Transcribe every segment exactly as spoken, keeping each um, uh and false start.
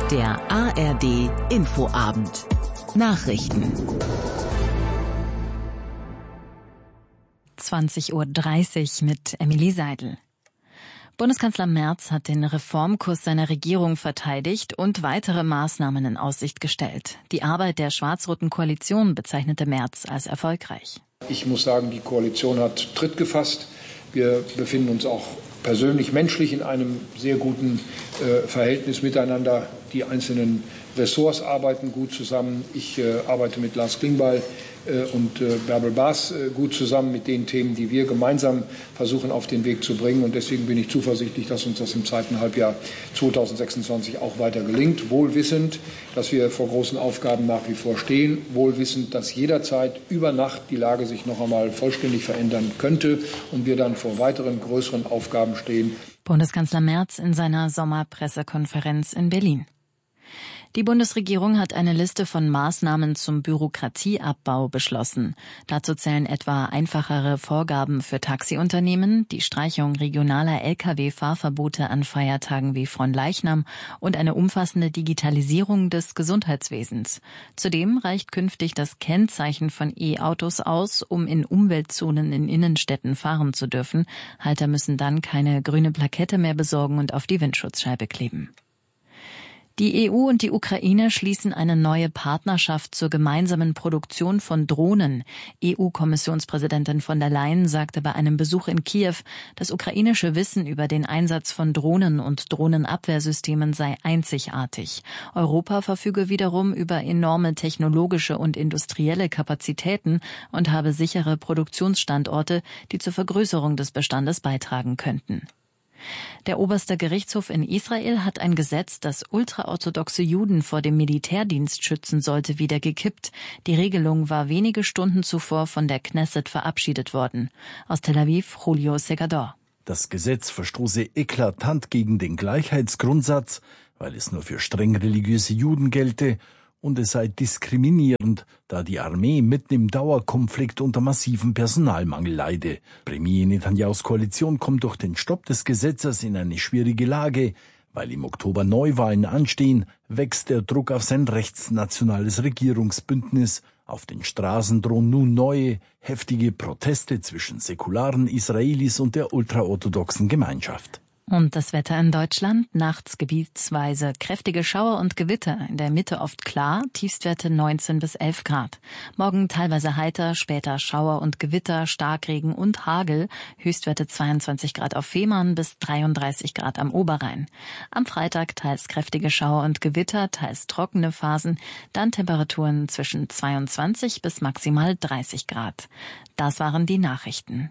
Der A R D Infoabend. Nachrichten. zwanzig Uhr dreißig mit Emilie Seidel. Bundeskanzler Merz hat den Reformkurs seiner Regierung verteidigt und weitere Maßnahmen in Aussicht gestellt. Die Arbeit der schwarz-roten Koalition bezeichnete Merz als erfolgreich. Ich muss sagen, die Koalition hat Tritt gefasst. Wir befinden uns auch persönlich, menschlich in einem sehr guten äh, Verhältnis miteinander. Die einzelnen Ressorts arbeiten gut zusammen. Ich äh, arbeite mit Lars Klingbeil äh, und äh, Bärbel Baas äh, gut zusammen mit den Themen, die wir gemeinsam versuchen auf den Weg zu bringen. Und deswegen bin ich zuversichtlich, dass uns das im zweiten Halbjahr zweitausendsechsundzwanzig auch weiter gelingt. Wohlwissend, dass wir vor großen Aufgaben nach wie vor stehen. Wohlwissend, dass jederzeit über Nacht die Lage sich noch einmal vollständig verändern könnte und wir dann vor weiteren größeren Aufgaben stehen. Bundeskanzler Merz in seiner Sommerpressekonferenz in Berlin. Die Bundesregierung hat eine Liste von Maßnahmen zum Bürokratieabbau beschlossen. Dazu zählen etwa einfachere Vorgaben für Taxiunternehmen, die Streichung regionaler L K W-Fahrverbote an Feiertagen wie Fronleichnam und eine umfassende Digitalisierung des Gesundheitswesens. Zudem reicht künftig das Kennzeichen von E-Autos aus, um in Umweltzonen in Innenstädten fahren zu dürfen. Halter müssen dann keine grüne Plakette mehr besorgen und auf die Windschutzscheibe kleben. Die E U und die Ukraine schließen eine neue Partnerschaft zur gemeinsamen Produktion von Drohnen. E U-Kommissionspräsidentin von der Leyen sagte bei einem Besuch in Kiew, das ukrainische Wissen über den Einsatz von Drohnen und Drohnenabwehrsystemen sei einzigartig. Europa verfüge wiederum über enorme technologische und industrielle Kapazitäten und habe sichere Produktionsstandorte, die zur Vergrößerung des Bestandes beitragen könnten. Der oberste Gerichtshof in Israel hat ein Gesetz, das ultraorthodoxe Juden vor dem Militärdienst schützen sollte, wieder gekippt. Die Regelung war wenige Stunden zuvor von der Knesset verabschiedet worden. Aus Tel Aviv, Julio Segador. Das Gesetz verstoße eklatant gegen den Gleichheitsgrundsatz, weil es nur für streng religiöse Juden gelte, und es sei diskriminierend, da die Armee mitten im Dauerkonflikt unter massivem Personalmangel leide. Premier Netanyahus Koalition kommt durch den Stopp des Gesetzes in eine schwierige Lage. Weil im Oktober Neuwahlen anstehen, wächst der Druck auf sein rechtsnationales Regierungsbündnis. Auf den Straßen drohen nun neue, heftige Proteste zwischen säkularen Israelis und der ultraorthodoxen Gemeinschaft. Und das Wetter in Deutschland, nachts gebietsweise kräftige Schauer und Gewitter, in der Mitte oft klar, Tiefstwerte neunzehn bis elf Grad. Morgen teilweise heiter, später Schauer und Gewitter, Starkregen und Hagel, Höchstwerte zweiundzwanzig Grad auf Fehmarn bis dreiunddreißig Grad am Oberrhein. Am Freitag teils kräftige Schauer und Gewitter, teils trockene Phasen, dann Temperaturen zwischen zweiundzwanzig bis maximal dreißig Grad. Das waren die Nachrichten.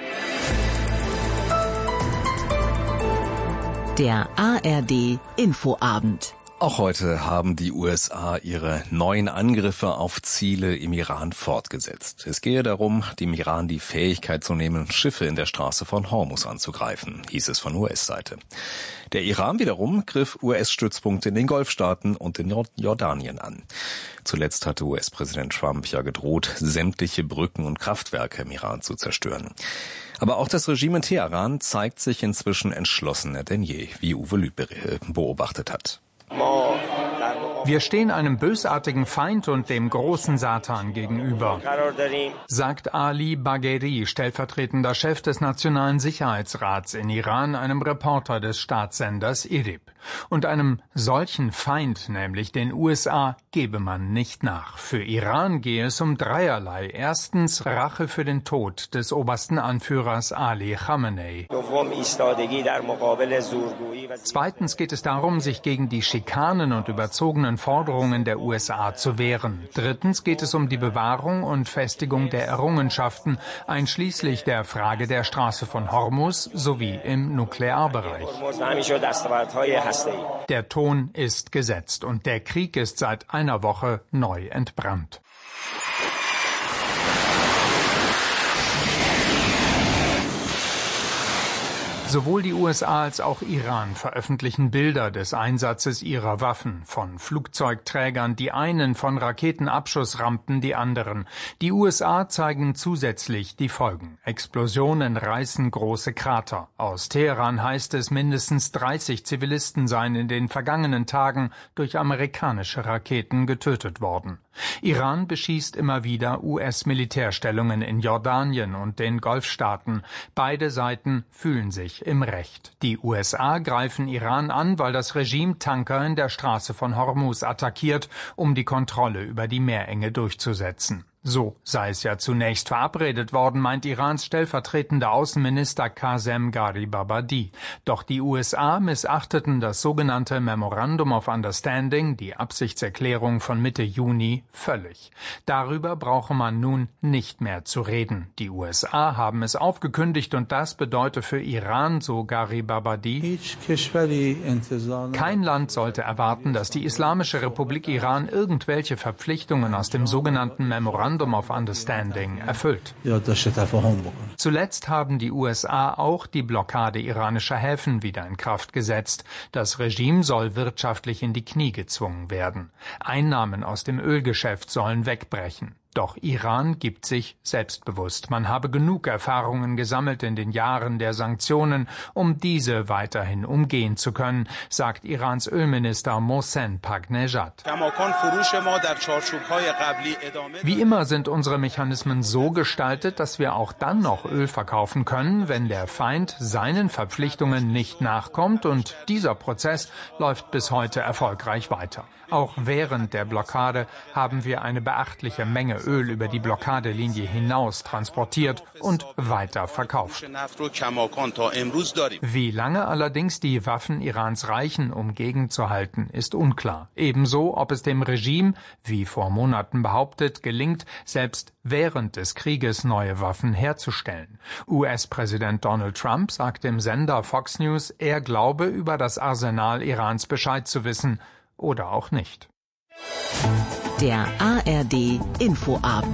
Der A R D Infoabend. Auch heute haben die U S A ihre neuen Angriffe auf Ziele im Iran fortgesetzt. Es gehe darum, dem Iran die Fähigkeit zu nehmen, Schiffe in der Straße von Hormuz anzugreifen, hieß es von U S-Seite. Der Iran wiederum griff U S-Stützpunkte in den Golfstaaten und in Jordanien an. Zuletzt hatte U S-Präsident Trump ja gedroht, sämtliche Brücken und Kraftwerke im Iran zu zerstören. Aber auch das Regime in Teheran zeigt sich inzwischen entschlossener denn je, wie Uwe Lüth beobachtet hat. Wir stehen einem bösartigen Feind und dem großen Satan gegenüber, sagt Ali Bagheri, stellvertretender Chef des Nationalen Sicherheitsrats in Iran, einem Reporter des Staatssenders I R I B. Und einem solchen Feind, nämlich den U S A, gebe man nicht nach. Für Iran gehe es um dreierlei. Erstens Rache für den Tod des obersten Anführers Ali Khamenei. Zweitens geht es darum, sich gegen die Schikanen und überzogenen Forderungen der U S A zu wehren. Drittens geht es um die Bewahrung und Festigung der Errungenschaften, einschließlich der Frage der Straße von Hormuz sowie im Nuklearbereich. Der Ton ist gesetzt und der Krieg ist seit einer Woche neu entbrannt. Sowohl die U S A als auch Iran veröffentlichen Bilder des Einsatzes ihrer Waffen, von Flugzeugträgern die einen, von Raketenabschussrampen die anderen. Die U S A zeigen zusätzlich die Folgen. Explosionen reißen große Krater. Aus Teheran heißt es, mindestens dreißig Zivilisten seien in den vergangenen Tagen durch amerikanische Raketen getötet worden. Iran beschießt immer wieder U S-Militärstellungen in Jordanien und den Golfstaaten. Beide Seiten fühlen sich im Recht. Die U S A greifen Iran an, weil das Regime Tanker in der Straße von Hormuz attackiert, um die Kontrolle über die Meerenge durchzusetzen. So sei es ja zunächst verabredet worden, meint Irans stellvertretender Außenminister Qasem Gharibabadi. Doch die U S A missachteten das sogenannte Memorandum of Understanding, die Absichtserklärung von Mitte Juni, völlig. Darüber brauche man nun nicht mehr zu reden. Die U S A haben es aufgekündigt und das bedeutet für Iran, so Gharibabadi, kein Land sollte erwarten, dass die Islamische Republik Iran irgendwelche Verpflichtungen aus dem sogenannten Memorandum of Understanding erfüllt. Zuletzt haben die U S A auch die Blockade iranischer Häfen wieder in Kraft gesetzt. Das Regime soll wirtschaftlich in die Knie gezwungen werden. Einnahmen aus dem Ölgeschäft sollen wegbrechen. Doch Iran gibt sich selbstbewusst. Man habe genug Erfahrungen gesammelt in den Jahren der Sanktionen, um diese weiterhin umgehen zu können, sagt Irans Ölminister Mohsen Pagnejad. Wie immer sind unsere Mechanismen so gestaltet, dass wir auch dann noch Öl verkaufen können, wenn der Feind seinen Verpflichtungen nicht nachkommt, und dieser Prozess läuft bis heute erfolgreich weiter. Auch während der Blockade haben wir eine beachtliche Menge Öl über die Blockadelinie hinaus transportiert und weiter verkauft. Wie lange allerdings die Waffen Irans reichen, um gegenzuhalten, ist unklar. Ebenso, ob es dem Regime, wie vor Monaten behauptet, gelingt, selbst während des Krieges neue Waffen herzustellen. U S-Präsident Donald Trump sagt dem Sender Fox News, er glaube, über das Arsenal Irans Bescheid zu wissen. Oder auch nicht. Der A R D Infoabend.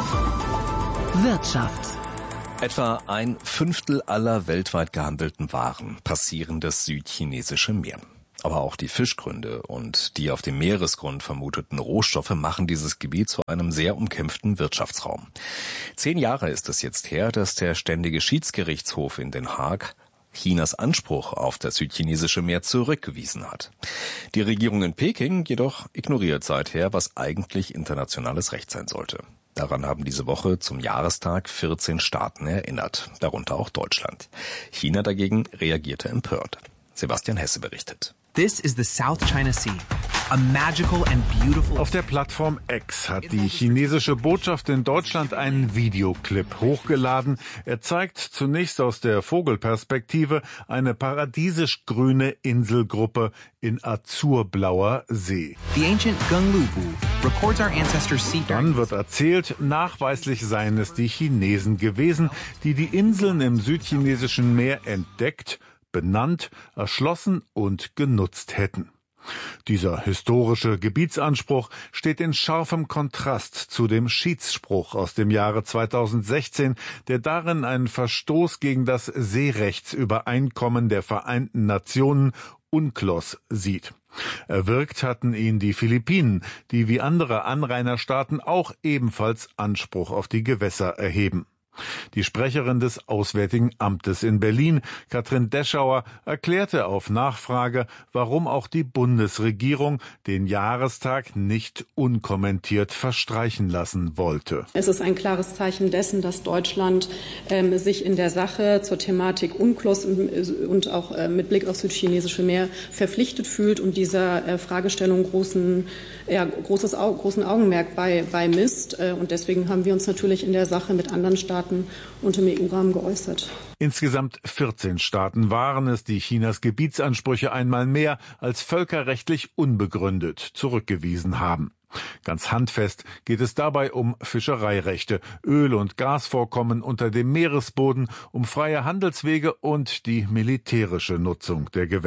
Wirtschaft. Etwa ein Fünftel aller weltweit gehandelten Waren passieren das südchinesische Meer. Aber auch die Fischgründe und die auf dem Meeresgrund vermuteten Rohstoffe machen dieses Gebiet zu einem sehr umkämpften Wirtschaftsraum. Zehn Jahre ist es jetzt her, dass der Ständige Schiedsgerichtshof in Den Haag Chinas Anspruch auf das südchinesische Meer zurückgewiesen hat. Die Regierung in Peking jedoch ignoriert seither, was eigentlich internationales Recht sein sollte. Daran haben diese Woche zum Jahrestag vierzehn Staaten erinnert, darunter auch Deutschland. China dagegen reagierte empört. Sebastian Hesse berichtet. This is the South China Sea. A magical and beautiful. Auf der Plattform X hat die chinesische Botschaft in Deutschland einen Videoclip hochgeladen. Er zeigt zunächst aus der Vogelperspektive eine paradiesisch grüne Inselgruppe in azurblauer See. The ancient Genglubu records our ancestors' sea. Dann wird erzählt, nachweislich seien es die Chinesen gewesen, die die Inseln im südchinesischen Meer entdeckt, benannt, erschlossen und genutzt hätten. Dieser historische Gebietsanspruch steht in scharfem Kontrast zu dem Schiedsspruch aus dem Jahre zweitausendsechzehn, der darin einen Verstoß gegen das Seerechtsübereinkommen der Vereinten Nationen UNCLOS sieht. Erwirkt hatten ihn die Philippinen, die wie andere Anrainerstaaten auch ebenfalls Anspruch auf die Gewässer erheben. Die Sprecherin des Auswärtigen Amtes in Berlin, Katrin Deschauer, erklärte auf Nachfrage, warum auch die Bundesregierung den Jahrestag nicht unkommentiert verstreichen lassen wollte. Es ist ein klares Zeichen dessen, dass Deutschland ähm, sich in der Sache zur Thematik UNCLOS und auch äh, mit Blick aufs südchinesische Meer verpflichtet fühlt und dieser äh, Fragestellung großen, ja, großes, Au- großen Augenmerk bei, bei misst. Äh, und deswegen haben wir uns natürlich in der Sache mit anderen Staaten und im E U-Rahmen geäußert. Insgesamt vierzehn Staaten waren es, die Chinas Gebietsansprüche einmal mehr als völkerrechtlich unbegründet zurückgewiesen haben. Ganz handfest geht es dabei um Fischereirechte, Öl- und Gasvorkommen unter dem Meeresboden, um freie Handelswege und die militärische Nutzung der Gewässer.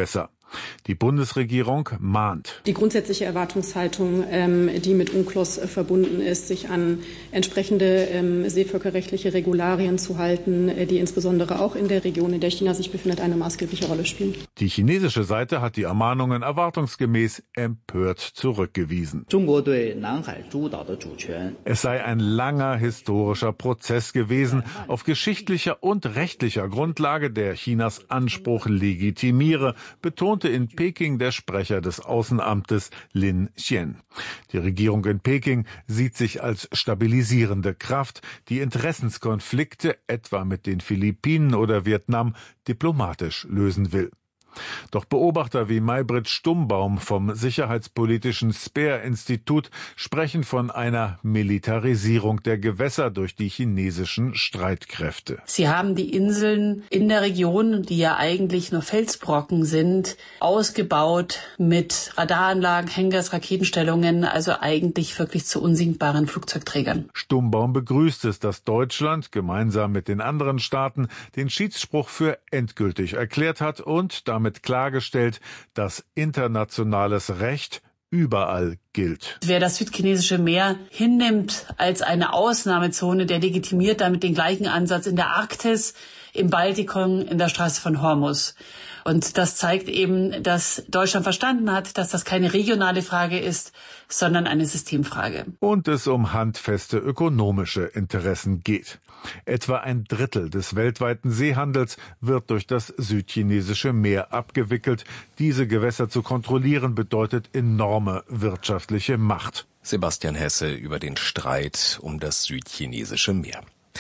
Die Bundesregierung mahnt. Die grundsätzliche Erwartungshaltung, ähm, die mit UNCLOS äh, verbunden ist, sich an entsprechende ähm, seevölkerrechtliche Regularien zu halten, äh, die insbesondere auch in der Region, in der China sich befindet, eine maßgebliche Rolle spielen. Die chinesische Seite hat die Ermahnungen erwartungsgemäß empört zurückgewiesen. Es sei ein langer historischer Prozess gewesen, auf geschichtlicher und rechtlicher Grundlage, der Chinas Anspruch legitimiere, betonte in Peking der Sprecher des Außenamtes Lin Xian. Die Regierung in Peking sieht sich als stabilisierende Kraft, die Interessenskonflikte etwa mit den Philippinen oder Vietnam diplomatisch lösen will. Doch Beobachter wie Maybrit Stummbaum vom sicherheitspolitischen Speer-Institut sprechen von einer Militarisierung der Gewässer durch die chinesischen Streitkräfte. Sie haben die Inseln in der Region, die ja eigentlich nur Felsbrocken sind, ausgebaut mit Radaranlagen, Hangars, Raketenstellungen, also eigentlich wirklich zu unsinkbaren Flugzeugträgern. Stummbaum begrüßt es, dass Deutschland gemeinsam mit den anderen Staaten den Schiedsspruch für endgültig erklärt hat und damit klargestellt, dass internationales Recht überall gilt. Wer das südchinesische Meer hinnimmt als eine Ausnahmezone, der legitimiert damit den gleichen Ansatz in der Arktis, im Baltikum, in der Straße von Hormuz. Und das zeigt eben, dass Deutschland verstanden hat, dass das keine regionale Frage ist, sondern eine Systemfrage. Und es um handfeste ökonomische Interessen geht. Etwa ein Drittel des weltweiten Seehandels wird durch das südchinesische Meer abgewickelt. Diese Gewässer zu kontrollieren bedeutet enorme wirtschaftliche Macht. Sebastian Hesse über den Streit um das südchinesische Meer.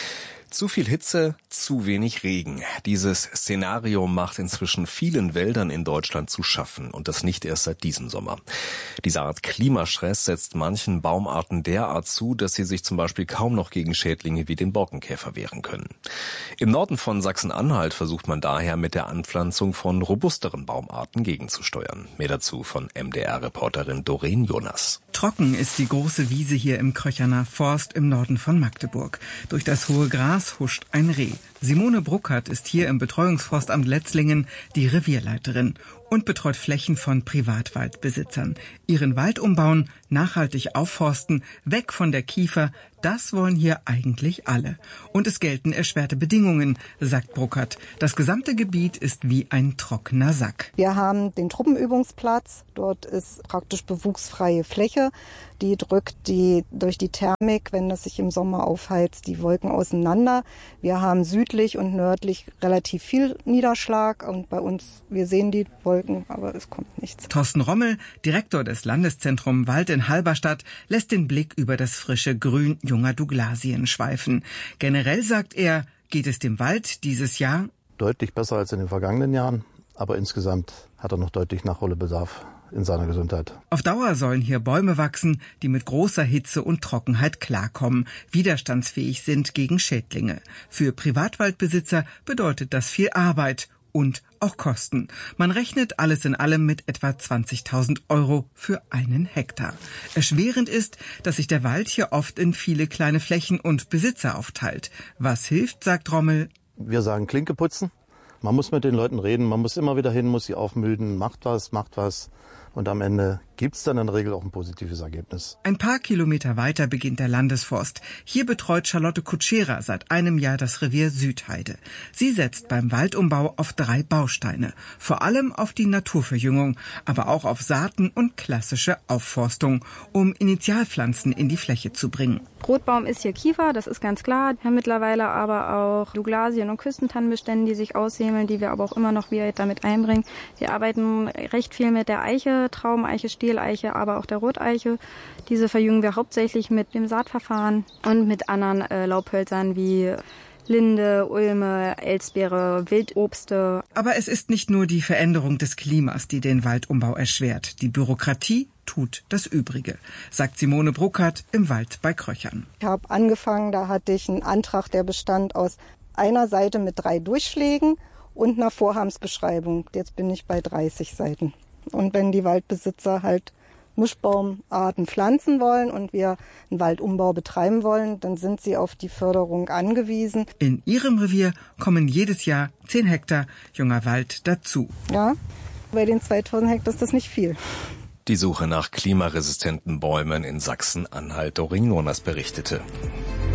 Zu viel Hitze, zu wenig Regen. Dieses Szenario macht inzwischen vielen Wäldern in Deutschland zu schaffen und das nicht erst seit diesem Sommer. Diese Art Klimastress setzt manchen Baumarten derart zu, dass sie sich zum Beispiel kaum noch gegen Schädlinge wie den Borkenkäfer wehren können. Im Norden von Sachsen-Anhalt versucht man daher mit der Anpflanzung von robusteren Baumarten gegenzusteuern. Mehr dazu von M D R-Reporterin Doreen Jonas. Trocken ist die große Wiese hier im Kröcherner Forst im Norden von Magdeburg. Durch das hohe Gras huscht ein Reh. Simone Bruckert ist hier im Betreuungsforstamt Letzlingen die Revierleiterin und betreut Flächen von Privatwaldbesitzern. Ihren Wald umbauen, nachhaltig aufforsten, weg von der Kiefer, das wollen hier eigentlich alle. Und es gelten erschwerte Bedingungen, sagt Bruckert. Das gesamte Gebiet ist wie ein trockener Sack. Wir haben den Truppenübungsplatz. Dort ist praktisch bewuchsfreie Fläche. Die drückt die durch die Thermik, wenn das sich im Sommer aufheizt, die Wolken auseinander. Wir haben südlich und nördlich relativ viel Niederschlag. Und bei uns, wir sehen die Wolken, aber es kommt nichts. Thorsten Rommel, Direktor des Landeszentrum Wald in Halberstadt, lässt den Blick über das frische Grün junger Douglasien schweifen. Generell, sagt er, geht es dem Wald dieses Jahr deutlich besser als in den vergangenen Jahren, aber insgesamt hat er noch deutlich Nachholbedarf in seiner Gesundheit. Auf Dauer sollen hier Bäume wachsen, die mit großer Hitze und Trockenheit klarkommen, widerstandsfähig sind gegen Schädlinge. Für Privatwaldbesitzer bedeutet das viel Arbeit und auch Kosten. Man rechnet alles in allem mit etwa zwanzigtausend Euro für einen Hektar. Erschwerend ist, dass sich der Wald hier oft in viele kleine Flächen und Besitzer aufteilt. Was hilft, sagt Rommel? Wir sagen Klinke putzen. Man muss mit den Leuten reden, man muss immer wieder hin, muss sie aufmüden, macht was, macht was. Und am Ende gibt's dann in der Regel auch ein positives Ergebnis. Ein paar Kilometer weiter beginnt der Landesforst. Hier betreut Charlotte Kutschera seit einem Jahr das Revier Südheide. Sie setzt beim Waldumbau auf drei Bausteine. Vor allem auf die Naturverjüngung, aber auch auf Saaten und klassische Aufforstung, um Initialpflanzen in die Fläche zu bringen. Rotbaum ist hier Kiefer, das ist ganz klar. Wir haben mittlerweile aber auch Douglasien- und Küstentannenbestände, die sich aussämeln, die wir aber auch immer noch wieder damit einbringen. Wir arbeiten recht viel mit der Eiche, Traubeneiche, Stieleiche, aber auch der Roteiche. Diese verjüngen wir hauptsächlich mit dem Saatverfahren und mit anderen äh, Laubhölzern wie Linde, Ulme, Elsbeere, Wildobste. Aber es ist nicht nur die Veränderung des Klimas, die den Waldumbau erschwert. Die Bürokratie tut das Übrige, sagt Simone Bruckert im Wald bei Kröchern. Ich habe angefangen, da hatte ich einen Antrag, der bestand aus einer Seite mit drei Durchschlägen und einer Vorhabensbeschreibung. Jetzt bin ich bei dreißig Seiten. Und wenn die Waldbesitzer halt Mischbaumarten pflanzen wollen und wir einen Waldumbau betreiben wollen, dann sind sie auf die Förderung angewiesen. In ihrem Revier kommen jedes Jahr zehn Hektar junger Wald dazu. Ja, Bei den zweitausend Hektar ist das nicht viel. Die Suche nach klimaresistenten Bäumen in Sachsen-Anhalt. Doreen Jonas berichtete.